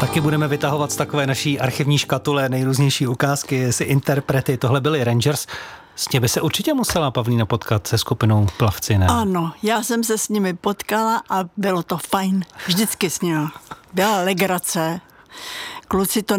taky budeme vytahovat z takové naší archivní škatule nejrůznější ukázky, si interprety. Tohle byli Rangers. S těmi se určitě musela Pavlína potkat se skupinou Plavci, ne? Ano, já jsem se s nimi potkala a bylo to fajn. Vždycky s nimi. Byla legrace. Kluci to